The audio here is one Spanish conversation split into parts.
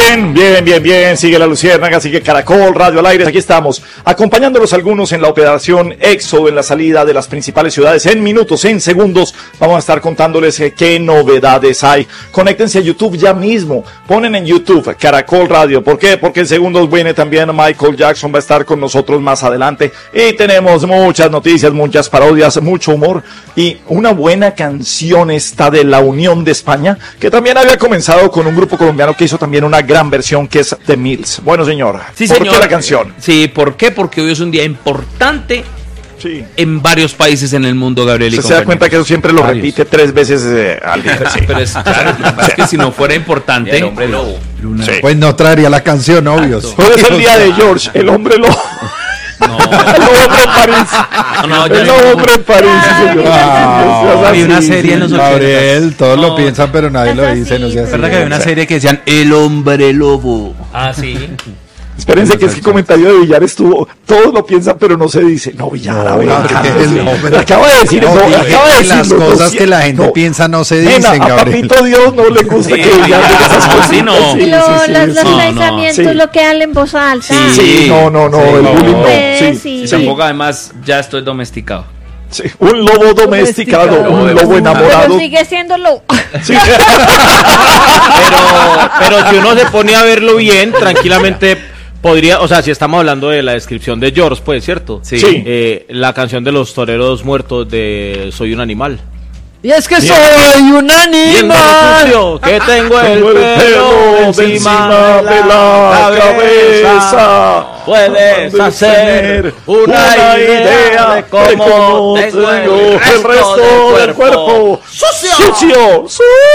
Bien. Sigue la Luciérnaga, sigue Caracol, Radio al Aire. Aquí estamos, acompañándolos algunos en la operación Éxodo, en la salida de las principales ciudades. En minutos, en segundos, vamos a estar contándoles qué novedades hay. Conéctense a YouTube ya mismo. Ponen en YouTube Caracol Radio. ¿Por qué? Porque en segundos viene también Michael Jackson, va a estar con nosotros más adelante. Y tenemos muchas noticias, muchas parodias, mucho humor y una buena canción esta de la Unión de España, que también había comenzado con un grupo colombiano que hizo también una gran versión, que es The Mills. Bueno, señor, sí, ¿por señor. qué la canción? Sí, ¿por qué? Porque hoy es un día importante en varios países en el mundo, Gabriel. ¿Usted se da cuenta que eso siempre lo repite 3 veces al día? Sí. Pero es que si no fuera importante, el hombre lobo. Pues no traería la canción, obvio. Hoy es el día de George, el hombre lobo. No. El hombre en París. El hombre en París. Había una serie en los 80. Gabriel, todos lo piensan, pero nadie lo dice. No sé. ¿Verdad que había una serie que decían El hombre lobo? Ah, sí. Espérense, que es que comentario de Villar estuvo, todos lo piensan pero no se dice. No, Villar, a ver, acaba de decir, las cosas que la gente piensa no se dicen, Gabriel. A Papito Dios no le gusta que Villar diga esas cosas. Sí, no. Los pensamientos lo quedan en voz alta. Sí, no, el bullying no. Sí, tampoco, además, ya estoy domesticado. Sí, un lobo domesticado, un lobo enamorado. Pero sigue siendo lobo. Sí. pero si uno se pone a verlo bien, tranquilamente podría, o sea, si estamos hablando de la descripción de George, pues, ¿cierto? Sí. La canción de los toreros muertos de Soy un animal. Y es que soy un animal que tengo el pelo encima de la cabeza. Puedes hacer una idea de cómo tengo el resto del cuerpo. ¡Sucio!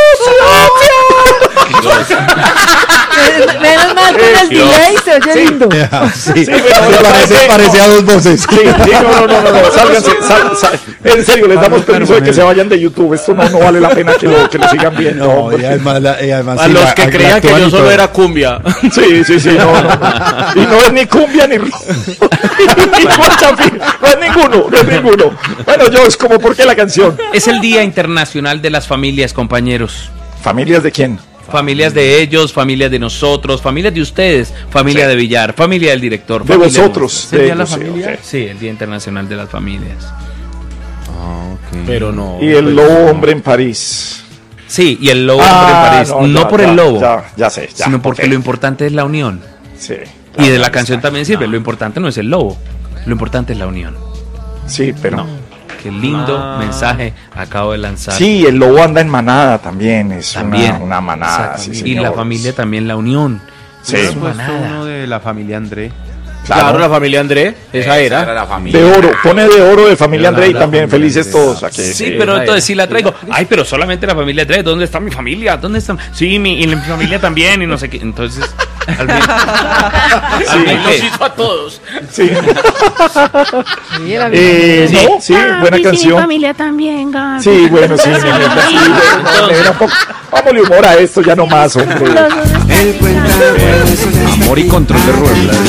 Menos mal con el delay se oye lindo. Sí, parece a dos voces. Sí, no, sálganse. En serio, les damos permiso de que se vayan de YouTube. Esto no vale la pena que lo sigan viendo. No, y además a los que creían que yo solo era cumbia. Sí, no. Y no es ni cumbia ni guachafín. No es ninguno. Bueno, George, ¿cómo por qué la canción? Es el Día Internacional de las Familias, compañeros. ¿Familias de quién? Familias de ellos, familias de nosotros, familias de ustedes, familia de Villar, familia del director. De vosotros. ¿Sería la familia? Okay. Sí, el Día Internacional de las Familias. Okay. Pero no. Y el lobo hombre en París. Sí, y el lobo hombre en París. No por el lobo. Ya sé. Sino porque lo importante es la unión. Sí. Y de la canción también sirve. Lo importante no es el lobo. Lo importante es la unión. Sí, pero... No. Qué lindo mensaje acabo de lanzar. Sí, el lobo anda en manada también, es una manada. Sí, y la familia también, la unión. Sí. Uno de la familia André. Claro, la familia André, esa era la familia. De oro, pone de oro de familia André y también felices todos aquí. Sí, pero entonces sí la traigo. Ay, pero solamente la familia André, ¿dónde está mi familia? ¿Dónde está? Sí, y mi familia también y no sé qué. Entonces, al fin los hizo a todos. Sí. Sí, buena canción. Mi familia también, Gaby. Sí, bueno, sí. Vámonos humor a esto ya no más, hombre. Amor y control de ruedas.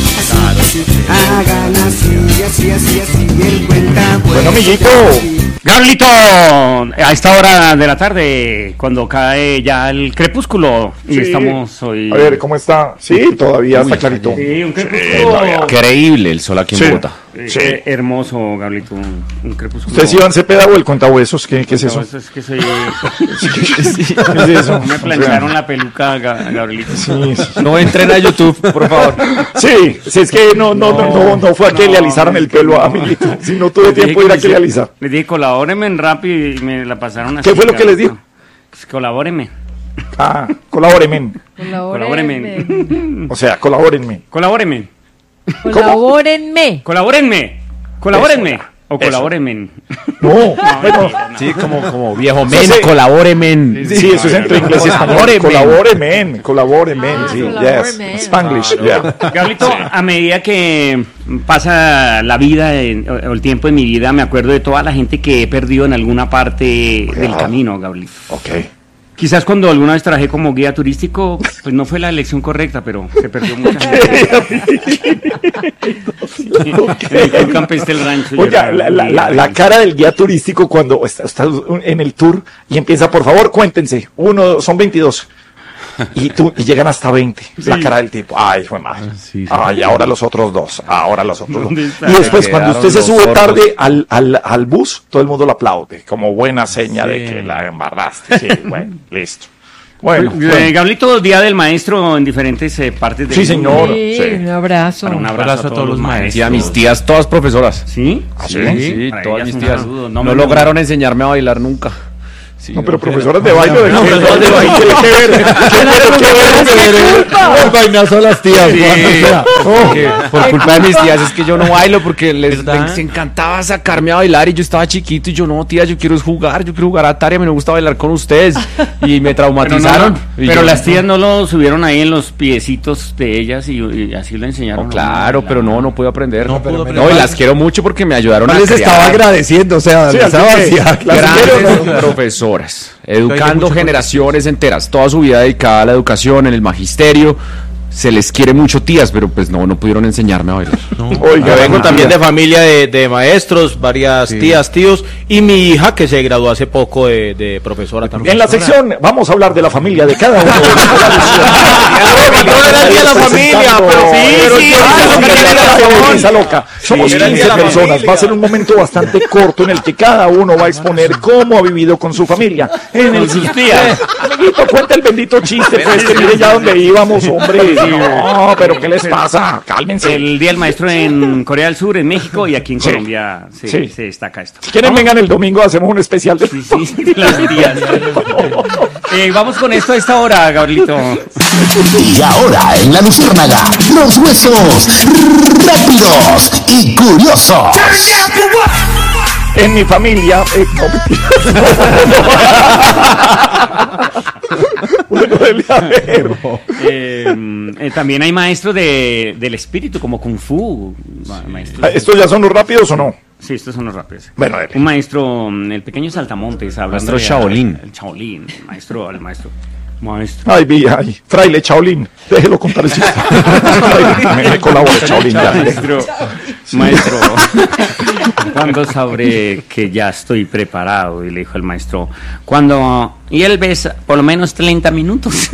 Bueno, amiguito. Gablito, a esta hora de la tarde, cuando cae ya el crepúsculo, y estamos hoy... A ver, ¿cómo está? Sí, todavía está clarito. Sí, un crepúsculo... Increíble el sol aquí en Bogotá. Hermoso, Gablito, un crepúsculo... ¿Usted es Iván Cepeda o el contahuesos? ¿Qué es eso? Es que soy... ¿Qué es eso? Me plancharon la peluca, Gabrielito. Sí. No entren a YouTube, por favor. Sí, es que no fue a que le alisaran el pelo a amiguito. Si no tuve tiempo de ir a que le alisar. Les dije, colabórenme en rap y me la pasaron así. ¿Qué fue lo que les dijo? Colabórenme. Ah, colabórenme. Colabórenme. O sea, colabórenme. Colabórenme. Colabórenme. O colabórenme. No, bueno. Sí, como viejo men, colabórenme. Sí, eso es entre inglés y español. Colabórenme. Sí, yes. Spanglish, yeah. Gablito, a medida que pasa la vida o el tiempo de mi vida, me acuerdo de toda la gente que he perdido en alguna parte del camino, Gablito. Ok. Quizás cuando alguna vez trabajé como guía turístico, pues no fue la elección correcta, pero se perdió mucha gente. El campestre del rancho. Oiga, la cara del guía turístico cuando está en el tour y empieza, por favor, cuéntense. Son 22. y llegan hasta 20. La cara del tipo, ay, fue mal. Ay, ahora los otros dos. Y después, cuando usted se sube tarde al bus, todo el mundo lo aplaude, como buena seña de que la embarraste. Sí, bueno, listo. Bueno, Gablito, Día del Maestro en diferentes partes del mundo. Sí, señor. Sí, un abrazo. Un abrazo a todos los maestros. Y a mis tías, todas profesoras. ¿Sí? Sí, todas mis tías. No lograron enseñarme a bailar nunca. Sí, no, pero profesoras de baile, profesoras de baile, El vainazo a las tías. Por culpa de mis tías es que yo no bailo porque les encantaba sacarme a bailar y yo estaba chiquito y yo no, tía, yo quiero jugar a Atari, a mí me gusta bailar con ustedes y me traumatizaron. Pero las tías no lo subieron ahí en los piecitos de ellas y así lo enseñaron. Claro, pero no pude aprender. No, y las quiero mucho porque me ayudaron a les estaba agradeciendo, o sea, les estaba grandes profesores. Educando generaciones enteras, toda su vida dedicada a la educación, en el magisterio. Se les quiere mucho, tías, pero pues no pudieron enseñarme a bailar. Oiga, vengo también de familia de maestros, varias tías, tíos, y mi hija que se graduó hace poco de profesora también. En la sección vamos a hablar de la familia de cada uno. Somos 15 personas. Va a ser un momento bastante corto en el que cada uno va a exponer cómo ha vivido con su familia. En sus tías. Amiguito, cuenta el bendito chiste, pues, que mire ya dónde íbamos, hombre. No, pero ¿qué les pasa? Cálmense. El Día del Maestro en Corea del Sur, en México y aquí en Colombia se destaca esto. Si quieren, vengan el domingo, hacemos un especial de las tías. Vamos con esto a esta hora, Gabrielito. Y ahora en La Luciérnaga, los huesos rápidos y curiosos. En mi familia, también hay maestros del espíritu, como Kung Fu. ¿Estos ya son los rápidos o no? Sí, estos son los rápidos. Bueno, un maestro, el pequeño saltamontes, hablando maestro Shaolin. El Shaolin, el maestro. Ay, fraile Shaolin, déjelo contar el chiste. Me colabora Shaolin. Maestro, ¿cuándo sabré que ya estoy preparado? Y le dijo el maestro, y él ves por lo menos 30 minutos.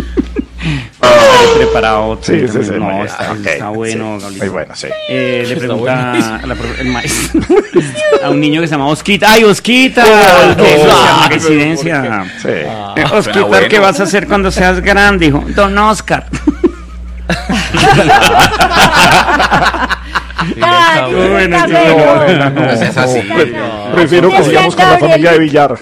Preparado. Sí. No, está bueno. Sí, muy bueno, sí. Le pregunta el maestro a un niño que se llama Osquita. ¡Ay, Osquita! Coincidencia. Osquita, ¿qué vas a hacer cuando seas grande? Dijo, Don Oscar. Es así. Prefiero que sigamos con la familia de Villar.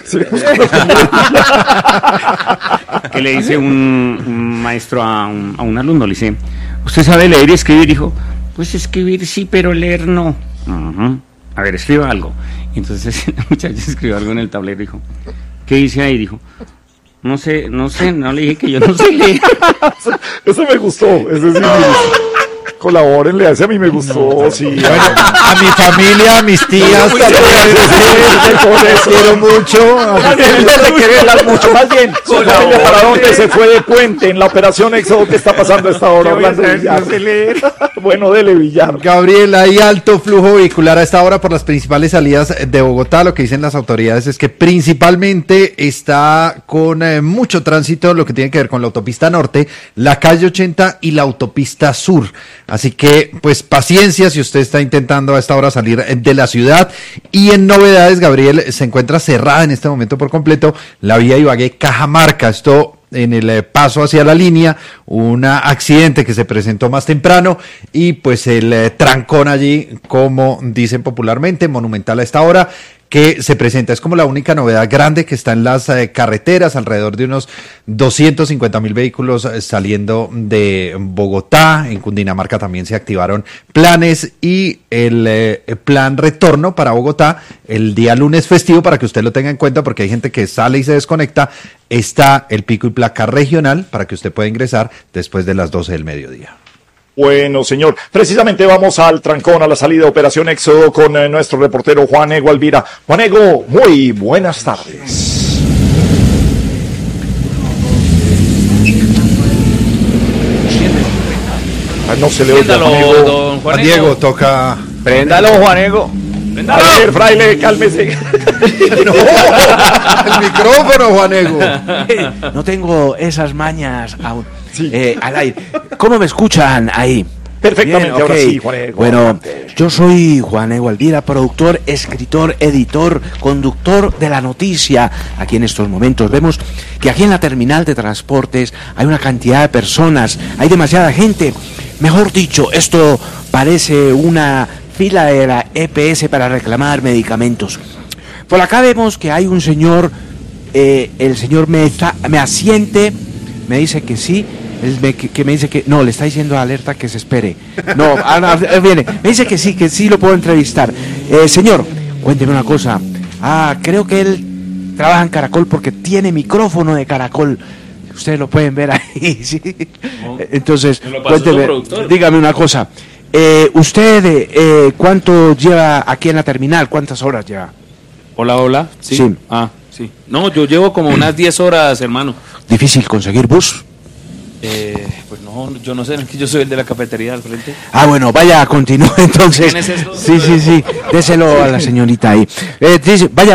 Que le dice un maestro a un alumno, le dice, ¿usted sabe leer y escribir? Dijo, pues escribir sí, pero leer no. A ver, escriba algo. Y entonces el muchacho escribió algo en el tablero, dijo, ¿qué dice ahí? Dijo, no sé, no le dije que yo no sé leer. Eso me gustó, eso sí. Colabórenle, a mí me gustó, sí. Bueno, a mi familia, a mis tías, quiero mucho. Mucho, más bien, ¿para dónde se fue de puente en la operación Éxodo? ¿Qué está pasando a esta hora? Hablando de Villar. Bueno, dele Villar. Gabriel, hay alto flujo vehicular a esta hora por las principales salidas de Bogotá. Lo que dicen las autoridades es que principalmente está con mucho tránsito lo que tiene que ver con la autopista norte, la calle 80 y la autopista sur. Así que, pues, paciencia si usted está intentando a esta hora salir de la ciudad. Y en novedades, Gabriel, se encuentra cerrada en este momento por completo la vía Ibagué-Cajamarca. Esto en el paso hacia la línea, un accidente que se presentó más temprano y pues el trancón allí, como dicen popularmente, monumental a esta hora, que se presenta. Es como la única novedad grande que está en las carreteras, alrededor de unos 250,000 vehículos saliendo de Bogotá. En Cundinamarca también se activaron planes y el plan retorno para Bogotá el día lunes festivo, para que usted lo tenga en cuenta, porque hay gente que sale y se desconecta. Está el pico y placa regional para que usted pueda ingresar después de las 12 del mediodía. Bueno, señor, precisamente vamos al trancón, a la salida de Operación Éxodo con nuestro reportero Juan Ego Alvira. Juan Ego, muy buenas tardes. No se le oye a Juan Ego. Juan Diego, toca... Préndalo, Juan Ego. A ver, fraile, cálmese. No, el micrófono, Juanego. No tengo esas mañas aún. Sí. Al aire. ¿Cómo me escuchan ahí? Perfectamente, Bien, ahora ok. sí, Juanego. Bueno, yo soy Juanego Alvira, productor, escritor, editor, conductor de la noticia. Aquí en estos momentos vemos que aquí en la terminal de transportes hay una cantidad de personas, hay demasiada gente. Mejor dicho, esto parece una fila de la EPS para reclamar medicamentos. Por acá vemos que hay un señor, el señor me asiente, me dice que sí. Que me dice que no, le está diciendo a Alerta que se espere. No, viene. Me dice que sí lo puedo entrevistar. Señor, cuénteme una cosa. Creo que él trabaja en Caracol porque tiene micrófono de Caracol. Ustedes lo pueden ver ahí, ¿sí? Entonces, cuénteme, dígame una cosa. ¿Usted cuánto lleva aquí en la terminal? ¿Cuántas horas lleva? Hola. Sí. Sí. Sí. No, yo llevo como unas 10 horas, hermano. ¿Difícil conseguir bus? Pues no, yo no sé, es que yo soy el de la cafetería al frente. Bueno, vaya, continúe entonces. ¿Tienes eso? Sí, déselo a la señorita ahí. Vaya,